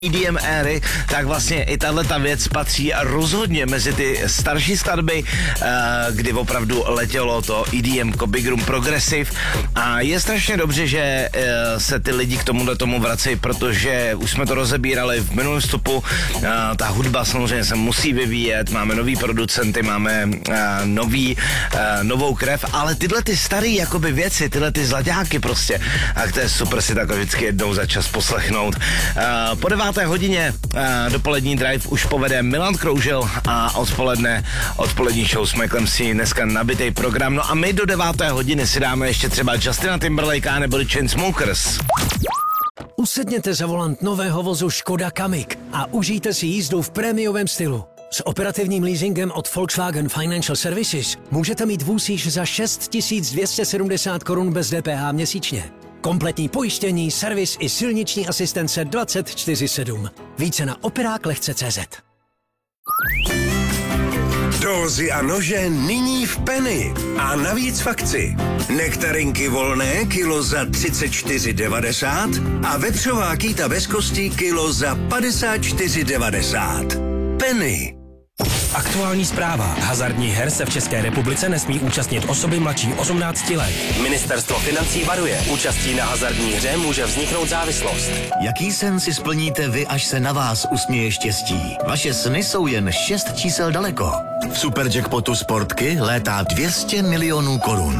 EDM éry, tak vlastně i tahleta věc patří rozhodně mezi ty starší skladby, kdy opravdu letělo to EDM, Big Room Progressive, a je strašně dobře, že se ty lidi k tomu vracejí, protože už jsme to rozebírali v minulém vstupu, ta hudba samozřejmě se musí vyvíjet, máme nový producenty, máme novou krev, ale tyhle ty starý jakoby věci, tyhle ty zlaďáky prostě, a to je super si tak vždycky jednou za čas poslechnout. Po 9. hodině dopolední drive už povede Milan Kroužel a odpolední show s Michaelem si dneska nabitej program. No a my do 9. hodiny si dáme ještě třeba Justina Timberlakea nebo The Chainsmokers. Usedněte za volant nového vozu Škoda Kamiq a užijte si jízdu v prémiovém stylu. S operativním leasingem od Volkswagen Financial Services můžete mít vůz již za 6 270 korun bez DPH měsíčně. Kompletní pojištění, servis i silniční asistence 24/7. Více na operáklehce.cz. Dózy a nože nyní v Penny. A navíc v akci. Nektarinky volné kilo za 34,90 a vepřová kýta bez kostí kilo za 54,90. Penny. Aktuální zpráva. Hazardních her se v České republice nesmí účastnit osoby mladší 18 let. Ministerstvo financí varuje. Účastí na hazardní hře může vzniknout závislost. Jaký sen si splníte vy, až se na vás usměje štěstí? Vaše sny jsou jen 6 čísel daleko. V Superjackpotu Sportky létá 200 milionů korun.